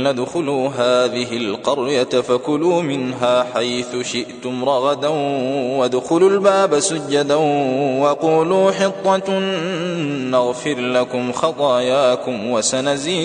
ادخلوا هذه القرية فكلوا منها حيث شئتم رغدا وادخلوا الباب سجدا وقولوا حطة نغفر لكم خطاياكم وسنزيد